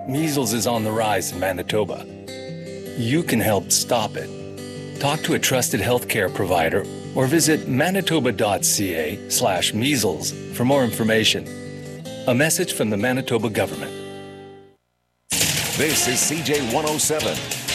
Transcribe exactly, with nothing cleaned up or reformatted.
measles is on the rise in Manitoba. You can help stop it. Talk to a trusted healthcare provider or visit manitoba.ca slash measles for more information. A message from the Manitoba government. This is C J one oh seven,